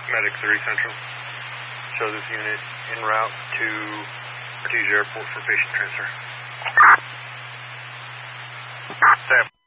Medic 3 Central. Show this unit en route to Artesia Airport for patient transfer. Sam.